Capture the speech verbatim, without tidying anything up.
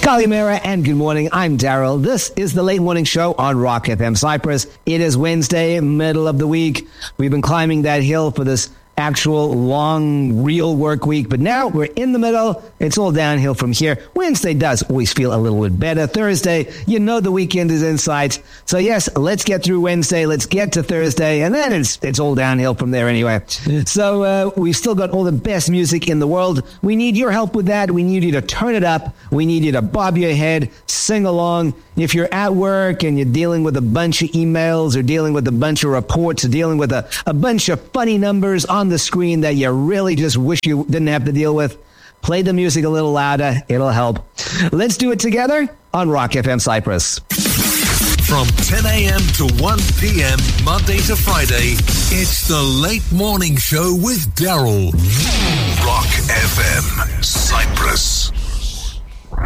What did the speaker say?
Kalimera and good morning. I'm Daryl. This is the Late Morning Show on Rock F M Cyprus. It is Wednesday, middle of the week. We've been climbing that hill for this actual long, real work week, but now we're in the middle. It's all downhill from here. Wednesday does always feel a little bit better. Thursday, you know the weekend is in sight. So yes, let's get through Wednesday. Let's get to Thursday, and then it's it's all downhill from there anyway. So uh, we've still got all the best music in the world. We need your help with that. We need you to turn it up. We need you to bob your head, sing along. If you're at work and you're dealing with a bunch of emails or dealing with a bunch of reports or dealing with a, a bunch of funny numbers on the screen that you really just wish you didn't have to deal with, play the music a little louder. It'll help. Let's do it together on Rock F M Cyprus. From ten a.m. to one p.m. Monday to Friday, it's the Late Morning Show with Daryl. Rock F M Cyprus.